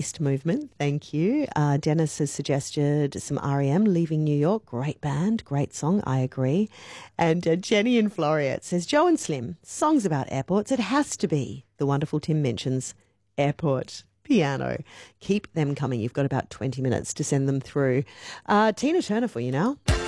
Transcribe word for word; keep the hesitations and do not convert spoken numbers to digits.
Fist Movement, thank you. Uh, Dennis has suggested some R E M, Leaving New York. Great band, great song, I agree. And uh, Jenny in Floriat says, Joe and Slim, songs about airports, it has to be. The wonderful Tim mentions airport piano. Keep them coming. You've got about twenty minutes to send them through. Uh, Tina Turner for you now.